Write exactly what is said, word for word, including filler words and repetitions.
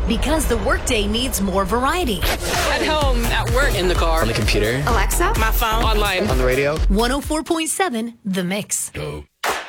Because the workday needs more variety. At home, at work, in the car, on the computer, Alexa, my phone, online, on the radio. one oh four point seven The Mix. Go.